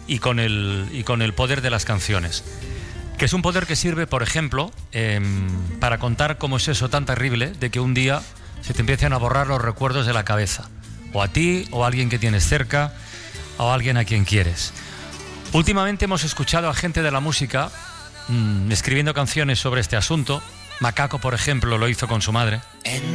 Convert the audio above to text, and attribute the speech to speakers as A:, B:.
A: y con el poder de las canciones. Que es un poder que sirve, por ejemplo, para contar cómo es eso tan terrible de que un día se te empiecen a borrar los recuerdos de la cabeza. O a ti, o a alguien que tienes cerca, o a alguien a quien quieres. Últimamente hemos escuchado a gente de la música escribiendo canciones sobre este asunto. Macaco, por ejemplo, lo hizo con su madre.